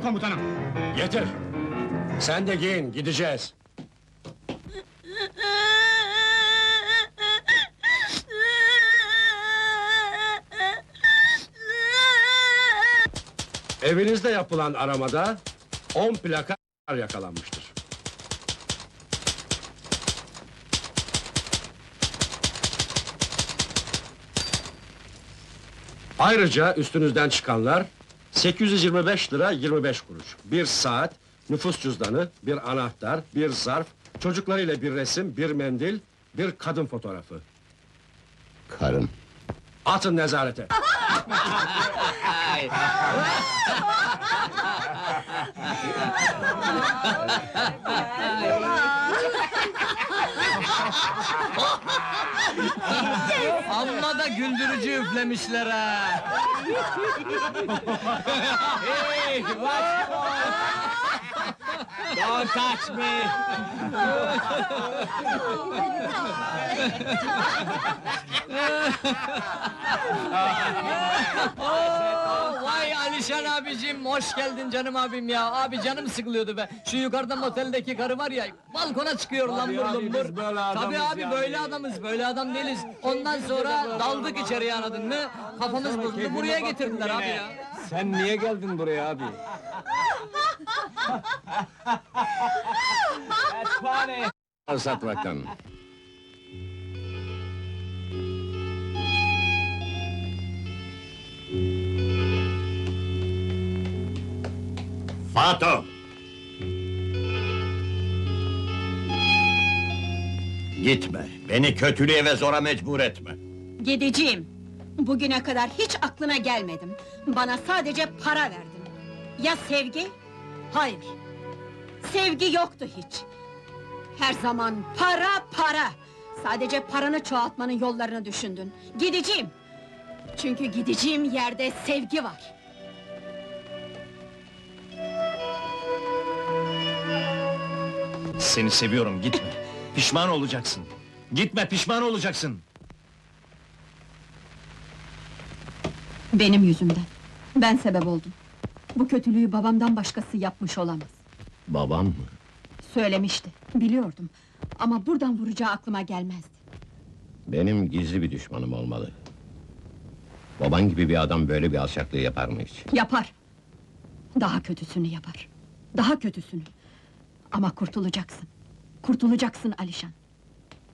Buyurun komutanım. Getir! Sen de giyin, gideceğiz. Evinizde yapılan aramada 10 plaka yakalanmıştır. Ayrıca üstünüzden çıkanlar 825 lira 25 kuruş, bir saat, nüfus cüzdanı, bir anahtar, bir zarf, çocuklarıyla bir resim, bir mendil, bir kadın fotoğrafı. Karım. Atın nezarete! Amma da güldürücü üflemişler ha! Hey, watch Don't touch me! Vay Alişan abicim, hoş geldin canım abim ya! Abi canım sıkılıyordu be! Şu yukarıda moteldeki karı var ya, balkona çıkıyor lambur lumbur! Tabii abi, böyle adamız, böyle adam değiliz! Ondan sonra daldık içeriye, anladın mı? Kafamız bozuldu, buraya getirdiler abi ya! Sen niye geldin buraya abi? Satmaktan. Fato! Gitme, beni kötülüğe ve zora mecbur etme. Gideceğim. Bugüne kadar hiç aklına gelmedim. Bana sadece para verdin. Ya sevgi? Hayır. Sevgi yoktu hiç. Her zaman para, para! Sadece paranı çoğaltmanın yollarını düşündün. Gideceğim! Çünkü gideceğim yerde sevgi var. Seni seviyorum, gitme! Pişman olacaksın! Gitme, pişman olacaksın! Benim yüzümden. Ben sebep oldum. Bu kötülüğü babamdan başkası yapmış olamaz. Babam mı? Söylemişti, biliyordum. Ama buradan vuracağı aklıma gelmezdi. Benim gizli bir düşmanım olmalı. Baban gibi bir adam böyle bir alçaklığı yapar mı hiç? Yapar! Daha kötüsünü yapar. Daha kötüsünü! Ama kurtulacaksın. Kurtulacaksın Alişan.